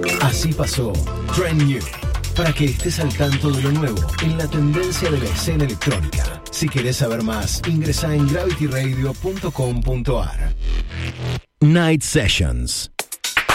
Así pasó Trend New, para que estés al tanto de lo nuevo en la tendencia de la escena electrónica. Si querés saber más, ingresa en gravityradio.com.ar. Night Sessions.